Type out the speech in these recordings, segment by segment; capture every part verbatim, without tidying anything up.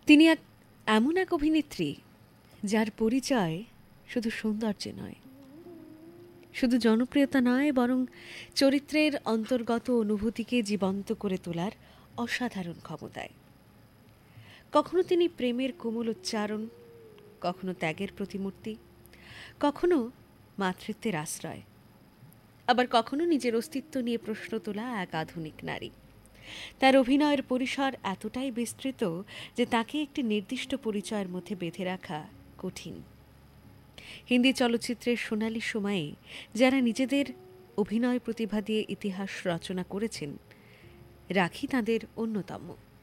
তিনি এক এমন এক অভিনেত্রী যার পরিচয় শুধু সৌন্দর্যে নয়, শুধু জনপ্রিয়তা নয়, বরং চরিত্রের অন্তর্গত অনুভূতিকে জীবন্ত করে তোলার অসাধারণ ক্ষমতায়। কখনো তিনি প্রেমের কোমল উচ্চারণ, কখনো ত্যাগের প্রতিমূর্তি, কখনো মাতৃত্বের আশ্রয়, আবার কখনো নিজের অস্তিত্ব নিয়ে প্রশ্ন তোলা এক আধুনিক নারী। তার অভিনয়ের পরিসর এতটাই বিস্তৃত যে তাকে একটি নির্দিষ্ট পরিচয়ের মধ্যে বেঁধে রাখা কঠিন। হিন্দি চলচ্চিত্রের সোনালি সময়ে যারা নিজেদের অভিনয় প্রতিভা দিয়ে ইতিহাস রচনা করেছেন, রাখি তাদের অন্যতম।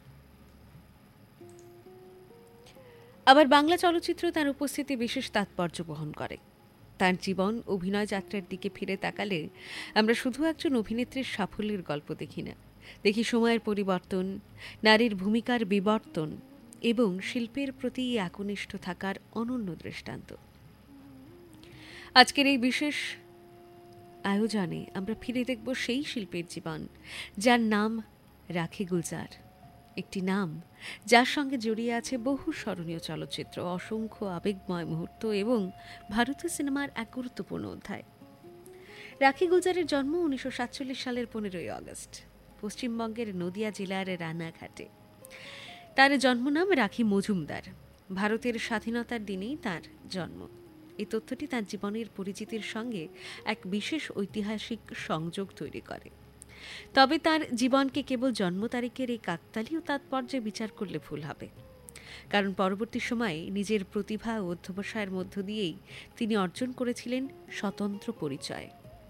আবার বাংলা চলচ্চিত্র তার উপস্থিতি বিশেষ তাৎপর্য বহন করে। তার জীবন অভিনয় যাত্রার দিকে ফিরে তাকালে আমরা শুধু একজন অভিনেত্রীর সাফল্যের গল্প দেখি না, দেখি সময়ের পরিবর্তন, নারীর ভূমিকার বিবর্তন এবং শিল্পের প্রতি একনিষ্ঠ থাকার অনন্য দৃষ্টান্ত। আজকের এই বিশেষ আয়োজনে আমরা ফিরে দেখব সেই শিল্পীর জীবন যার নাম রাখি গুলজার, একটি নাম যার সঙ্গে জড়িয়ে আছে বহু স্মরণীয় চলচ্চিত্র, অসংখ্য আবেগময় মুহূর্ত এবং ভারতীয় সিনেমার এক গুরুত্বপূর্ণ অধ্যায়। রাখি গুলজারের জন্ম উনিশশো সাতচল্লিশ সালের পনেরোই আগস্ট পশ্চিমবঙ্গের নদিয়া জেলার রানাঘাটে। তার জন্মনাম রাখি মজুমদার। ভারতের স্বাধীনতার দিনেই তার জন্ম। এই তথ্যটি তার জীবনের পরিচিতির সঙ্গে এক বিশেষ ঐতিহাসিক সংযোগ তৈরি করে। তবে তার জীবনকে কেবল জন্ম তারিখের এই কাকতালীয় তাৎপর্যে বিচার করলে ভুল হবে, কারণ পরবর্তী সময়ে নিজের প্রতিভা ও অধ্যবসায়ের মধ্য দিয়েই তিনি অর্জন করেছিলেন স্বতন্ত্র পরিচয়।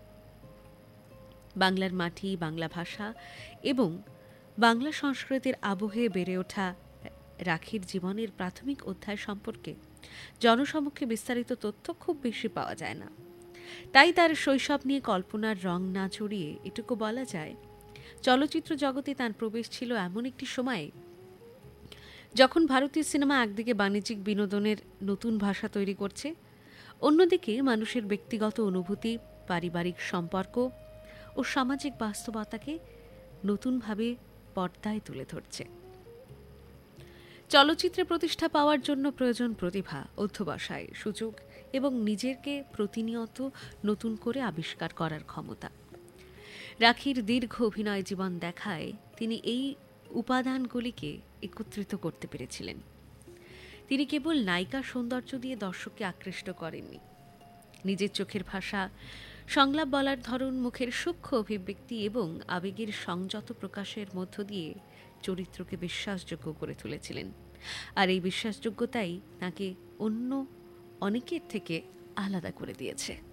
বাংলার মাটি, বাংলা ভাষা এবং বাংলা সংস্কৃতির আবহে বেড়ে ওঠা রাখির জীবনের প্রাথমিক অধ্যায় সম্পর্কে জনসমক্ষে বিস্তারিত তথ্য খুব বেশি পাওয়া যায় না। তাই তার শৈশব নিয়ে কল্পনার রং না ছড়িয়ে এটুকু বলা যায়, চলচ্চিত্র জগতে তার প্রবেশ ছিল এমন একটি সময়ে যখন ভারতীয় সিনেমা একদিকে বাণিজ্যিক বিনোদনের নতুন ভাষা তৈরি করছে, অন্যদিকে মানুষের ব্যক্তিগত অনুভূতি, পারিবারিক সম্পর্ক ও সামাজিক বাস্তবতাকে নতুনভাবে পর্দায় তুলে ধরছে। চলচ্চিত্রে প্রতিষ্ঠা পাওয়ার জন্য প্রয়োজন প্রতিভা, অধ্যবসায়, সুযোগ এবং নিজেকে প্রতিনিয়ত নতুন করে আবিষ্কার করার ক্ষমতা। রাখির দীর্ঘ অভিনয় জীবন দেখায় তিনি এই উপাদানগুলিকে একত্রিত করতে পেরেছিলেন। তিনি কেবল নায়িকা সৌন্দর্য দিয়ে দর্শককে আকৃষ্ট করেননি, নিজের চোখের ভাষা, সংলাপ বলার ধরন, মুখের সূক্ষ্ম অভিব্যক্তি এবং আবেগের সংযত প্রকাশের মধ্য দিয়ে চরিত্রকে বিশ্বাসযোগ্য করে তুলেছিলেন। আর এই বিশ্বাসযোগ্যতাই তাকে অন্য অনেকের থেকে আলাদা করে দিয়েছে।